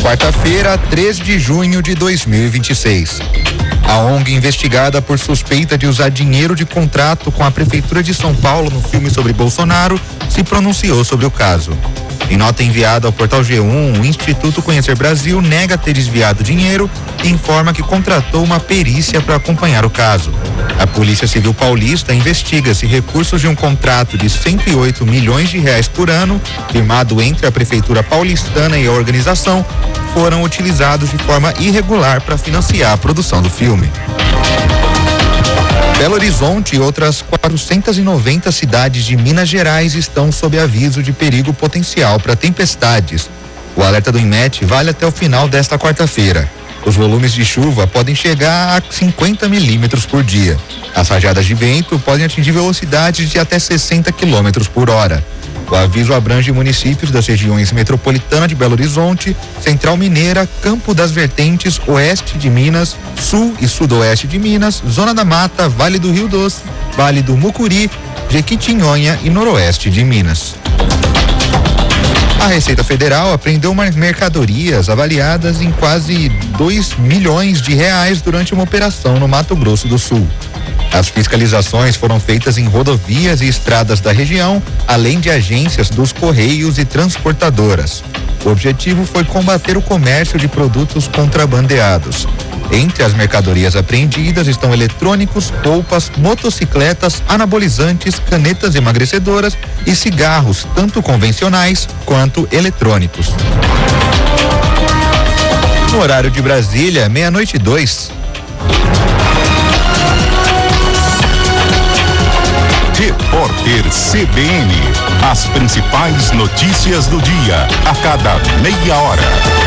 Quarta-feira, 3 de junho de 2026. A ONG investigada por suspeita de usar dinheiro de contrato com a Prefeitura de São Paulo no filme sobre Bolsonaro se pronunciou sobre o caso. Em nota enviada ao portal G1, o Instituto Conhecer Brasil nega ter desviado dinheiro e informa que contratou uma perícia para acompanhar o caso. A Polícia Civil Paulista investiga se recursos de um contrato de 108 milhões de reais por ano, firmado entre a Prefeitura Paulistana e a organização, foram utilizados de forma irregular para financiar a produção do filme. Belo Horizonte e outras 490 cidades de Minas Gerais estão sob aviso de perigo potencial para tempestades. O alerta do INMET vale até o final desta quarta-feira. Os volumes de chuva podem chegar a 50 milímetros por dia. As rajadas de vento podem atingir velocidades de até 60 quilômetros por hora. O aviso abrange municípios das regiões metropolitana de Belo Horizonte, Central Mineira, Campo das Vertentes, Oeste de Minas, Sul e Sudoeste de Minas, Zona da Mata, Vale do Rio Doce, Vale do Mucuri, Jequitinhonha e Noroeste de Minas. A Receita Federal apreendeu mercadorias avaliadas em quase 2 milhões de reais durante uma operação no Mato Grosso do Sul. As fiscalizações foram feitas em rodovias e estradas da região, além de agências dos Correios e transportadoras. O objetivo foi combater o comércio de produtos contrabandeados. Entre as mercadorias apreendidas estão eletrônicos, roupas, motocicletas, anabolizantes, canetas emagrecedoras e cigarros, tanto convencionais quanto eletrônicos. No horário de Brasília, 12:02. Repórter CBN. As principais notícias do dia, a cada meia hora.